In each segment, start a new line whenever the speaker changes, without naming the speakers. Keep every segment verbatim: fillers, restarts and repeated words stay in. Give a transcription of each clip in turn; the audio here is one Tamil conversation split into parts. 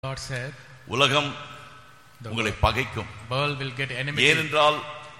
Lord said,
உலகம் உங்களை பகைக்கும்.
world will get enmity.
ஏனென்றால்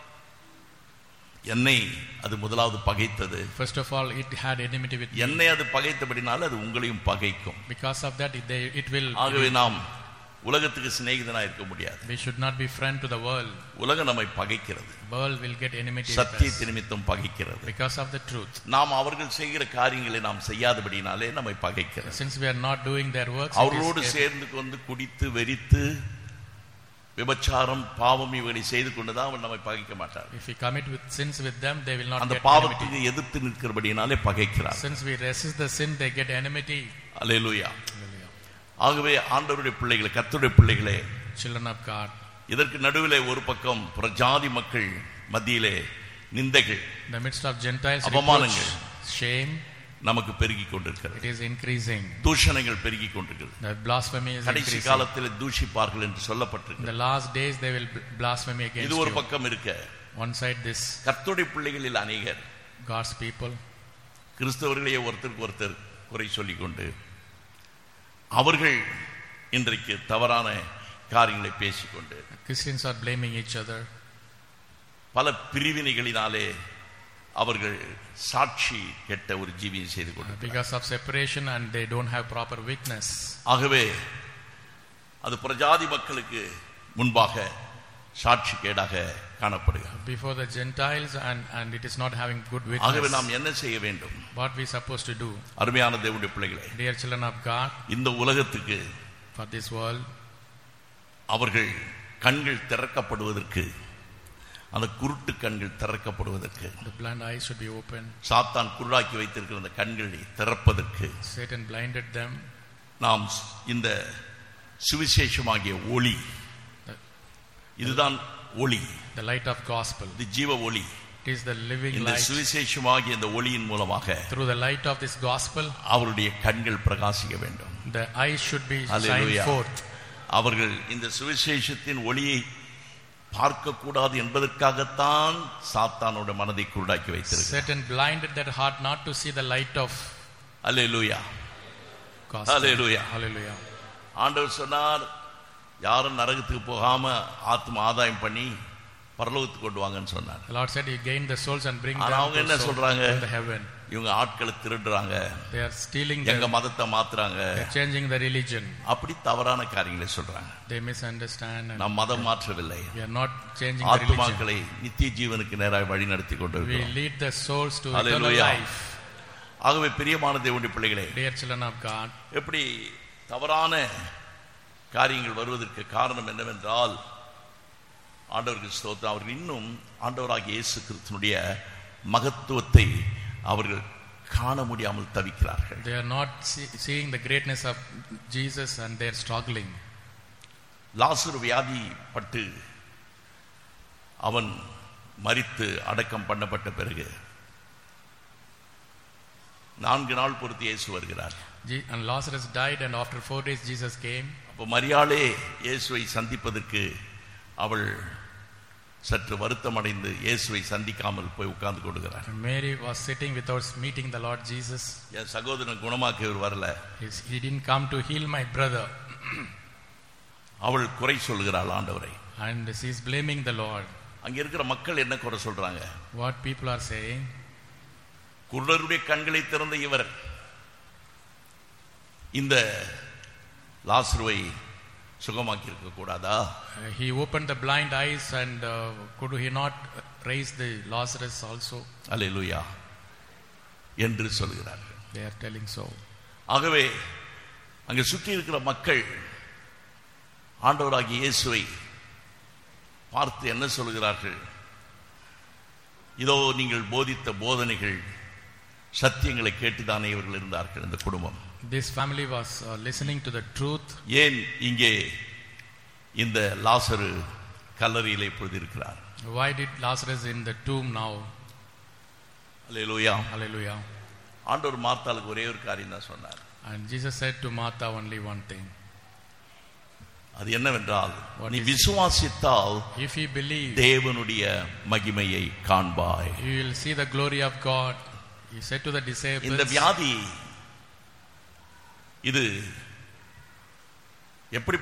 என்னை அது முதலாவது பகைத்தது.
First of all, it had enmity with me.
என்னை அது பகைத்தபடினால அது உங்களையும் பகைக்கும்.
Because of that, it, they, it will.
ஆகவே நாம் உலகத்துக்கு சிநேகிதனாய் இருக்க முடியாது.
We should not be friend to the world.
உலகம் நம்மை பகைக்கிறது.
World will get enmity.
சத்தியத்தின் நிமித்தம் பகைக்கிறது.
Because of the truth.
நாம் அவர்கள் செய்கிற காரியங்களை நாம் செய்யாதபடினாலே நம்மை பகைக்கிறது.
Since we are not doing their works,
அவர்களோடு சேர்ந்து கொண்டு குடித்து வெறித்து விபச்சாரம் பாவம் இவர்களை செய்து கொண்டுதான் அவன் நம்மை பகைக்க மாட்டார்.
If we commit with sins with them, they will not
அந்த
get enmity.
பாவத்துக்கு எதிர்த்து நிற்கிறபடினாலே பகைக்கிறார்.
Since we resist the sin, they get enmity.
அல்லேலூயா. ஆகவே ஆண்டவருடைய பிள்ளைகளே, கர்த்தருடைய பிள்ளைகளே,
Children of God,
இதற்கு நடுவிலே ஒரு பக்கம் பிரஜாதி மக்கள் மத்தியிலே நிந்தைகள்,
in the midst of Gentiles,
அவமானங்கள்,
shame,
நமக்கு பெருகி கொண்டிருக்கிறது.
it is increasing.
தூஷணங்கள் பெருகி கொண்டிருக்கிறது.
The blasphemy is
கடைசி
increasing.
காலத்தில் தூஷிப்பார்கள் என்று
In
சொல்லப்பட்டிருக்கிறது.
the last days, they will blaspheme against
இது ஒரு
you.
பக்கம் இருக்க,
One side, this
கர்த்தருடைய பிள்ளைகளில் அநேகர்
God's people,
கிறிஸ்தவர்களையே ஒருத்தருக்கு ஒருத்தர் குறை சொல்லிக் கொண்டு அவர்கள் இன்றைக்கு தவறான காரியங்களை பேசிக்கொண்டு
Christians are blaming each other.
பல பிரிவினைகளினாலே அவர்கள் சாட்சி கெட்ட ஒரு ஜீவியம் செய்து கொண்டு
Because of separation and they don't have proper witness.
ஆகவே அது பிரஜாதி மக்களுக்கு முன்பாக சாட்சி கேடாக காணப்படுகிறது.
Before the Gentiles and and it is not having good
ஆகவே
witness.
நாம் என்ன செய்ய வேண்டும்?
What we supposed to do?
அருமையான தேவனுடைய பிள்ளைகளே,
Dear children of God,
இந்த உலகத்துக்கு
for this world,
அவர்கள் கண்கள் திறக்கப்படுவதற்கு, அந்த குருட்டு கண்கள் திறக்கப்படுவதற்கு,
the blind eyes should be open.
சாத்தான் குருடாக்கி வைத்திருக்கிற அந்த கண்களை திறப்பதற்கு
Satan blinded them.
நாம் இந்த சுவிசேஷமாகிய ஒளி, இதுதான் ஒளி,
The light of gospel.
இது ஜீவ ஒளி.
It is the living
இந்த
light.
சுவிசேஷமாகிய இந்த ஒளியின் மூலமாக
Through the light of this gospel,
அவருடைய கண்கள் பிரகாசிக்க வேண்டும்.
the eyes should be shined
Hallelujah.
forth.
அவர்கள் இந்த சுவிசேஷத்தின் ஒளியை பார்க்க கூடாது என்பதற்காகத்தான் சாத்தானோட மனதை குருடாக்கி வைத்திருக்கிறார்.
Satan blinded their heart not to see the light of
hallelujah,
gospel.
Hallelujah.
Hallelujah.
ஆண்டவர் சொன்னார், யாரும் நரகத்துக்கு போகாம ஆத்ம ஆதாயம் பண்ணி பரலோகத்துக்கு கொண்டு வாங்கன்னு சொன்னார்.
The Lord said, "You gain the souls and bring
ஆனா
them
அவங்க
to
என்ன
soul
சொல்றாங்க?
in the heaven."
இவங்க ஆட்களை திருடுறாங்க,
They are stealing
எங்க
the,
மதத்தை மாத்துறாங்க,
they're changing the religion.
அப்படி தவறான காரியங்களை சொல்றாங்க.
They misunderstand. And
நாம் மதம் மாற்றவில்லை,
we are not changing the religion.
ஆத்மாக்களை நித்திய ஜீவனுக்கு நேராக வழி நடத்தி
We
கொண்டிருக்கிறோம்.
lead the souls to eternal
Hallelujah.
life.
ஆகவே பிரியமான தேவனுடைய பிள்ளைகளே,
Dear children of God,
எப்படி தவறான காரியங்கள் வருவதற்கு காரணம் என்னவென்றால், ஆண்டவருக்கு ஸ்தோத்திரம், அவர்கள் இன்னும் ஆண்டவராகிய இயேசு கிறிஸ்துவினுடைய மகத்துவத்தை அவர்கள் காண முடியாமல் தவிக்கிறார்கள்.
they are not see, seeing the greatness of Jesus and they are struggling.
லாசரு வியாதி பட்டு அவன் மரித்து அடக்கம் பண்ணப்பட்ட பிறகு நான்கு நாள் பொறுத்து இயேசு வருகிறார்.
Je- And Lazarus died, and after four days Jesus came.
அப்போ மரியாளே இயேசுவை சந்திப்பதற்கு அவள் சற்று வருத்தம் அடைந்து இயேசுவை சந்திக்காமல் போய் உட்கார்ந்து கொள்கிறார்.
And Mary was sitting without meeting the Lord Jesus.
என் சகோதரன் குணமாக்க இவர் வரல,
He's- He didn't come to heal my brother.
அவள் குறை சொல்கிறாள் ஆண்டவரை.
And she's blaming the Lord.
அங்க இருக்கிற மக்கள் என்ன குறை சொல்றாங்க?
What people are saying?
குருடருடைய கண்களை திறந்த இவர் இந்த லாசருவை சுகமாக்கி இருக்க கூடாதா?
Uh, he opened the blind eyes, and uh, could he not raise the Lazarus also?
அல்லேலூயா என்று சொல்கிறார்கள்.
They are telling so.
ஆகவே அங்கே சுற்றி இருக்கிற மக்கள் ஆண்டவராகிய இயேசுவை பார்த்து என்ன சொல்கிறார்கள்? இதோ நீங்கள் போதித்த போதனைகள் சத்தியங்களை கேட்டுதானே இவர்கள் இருந்தார்கள் இந்த குடும்பம்.
This family was uh, listening to the truth.
ஏன் இங்கே இந்த லாசரு கல்லறையில் இப்பொழுது இருக்கிறார்?
Why did Lazarus in the tomb now?
Hallelujah.
Hallelujah.
ஆண்டவர் மார்த்தாளுக்கு ஒரே ஒரு காரியம் தான் சொன்னார்.
And Jesus said to Martha only one thing.
அது என்னவென்றால்,
What
நீ
is it?
விசுவாசித்தால்
If you believe,
தேவனுடைய மகிமையை காண்பாய்.
you will see the glory of God. He said to the disciples,
இந்த வியாதி இது எப்படி